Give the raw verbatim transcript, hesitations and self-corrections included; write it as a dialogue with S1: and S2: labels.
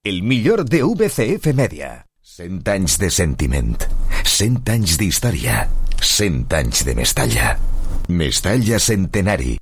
S1: El millor de U V C F Media. Cent anys de sentiment. Cent anys d'història. Cent anys de Mestalla. Mestalla Centenari.